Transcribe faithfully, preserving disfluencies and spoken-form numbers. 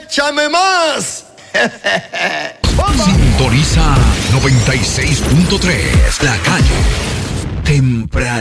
échame más. Sintoniza noventa y seis punto tres, La Calle. Temprano.